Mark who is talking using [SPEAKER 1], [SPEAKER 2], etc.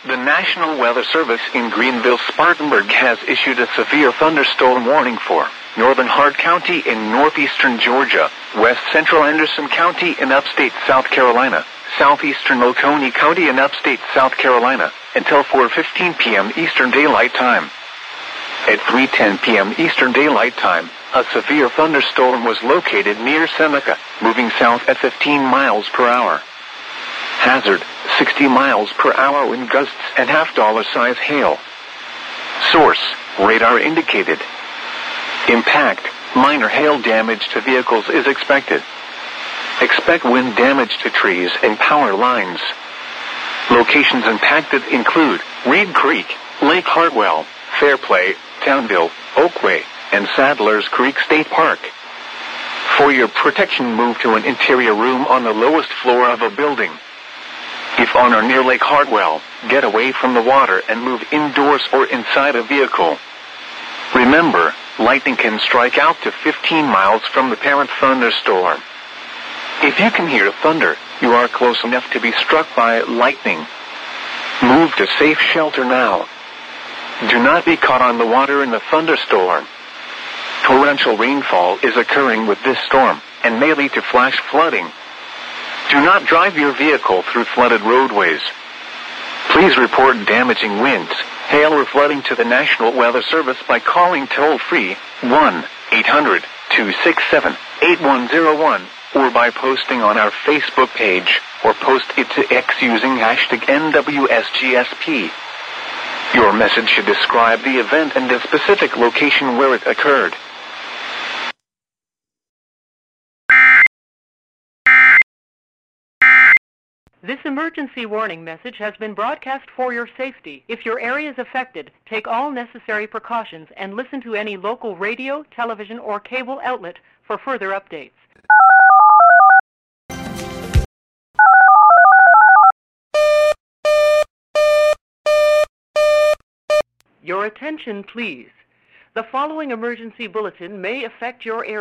[SPEAKER 1] The National Weather Service in Greenville-Spartanburg has issued a severe thunderstorm warning for northern Hart County in northeastern Georgia, west central Anderson County in upstate South Carolina, southeastern Oconee County in upstate South Carolina, until 4:15 p.m. Eastern Daylight Time. At 3:10 p.m. Eastern Daylight Time, a severe thunderstorm was located near Seneca, moving south at 15 miles per hour. Hazard, 60 miles per hour wind gusts and half-dollar size hail. Source, radar indicated. Impact, minor hail damage to vehicles is expected. Expect wind damage to trees and power lines. Locations impacted include Reed Creek, Lake Hartwell, Fairplay, Townville, Oakway, and Sadler's Creek State Park. For your protection, move to an interior room on the lowest floor of a building. If on or near Lake Hartwell, get away from the water and move indoors or inside a vehicle. Remember, lightning can strike out to 15 miles from the parent thunderstorm. If you can hear thunder, you are close enough to be struck by lightning. Move to safe shelter now. Do not be caught on the water in the thunderstorm. Torrential rainfall is occurring with this storm and may lead to flash flooding. Do not drive your vehicle through flooded roadways. Please report damaging winds, hail, or flooding to the National Weather Service by calling toll-free 1-800-267-8101 or by posting on our Facebook page or post it to X using hashtag NWSGSP. Your message should describe the event and the specific location where it occurred.
[SPEAKER 2] This emergency warning message has been broadcast for your safety. If your area is affected, take all necessary precautions and listen to any local radio, television, or cable outlet for further updates. Your attention, please. The following emergency bulletin may affect your area.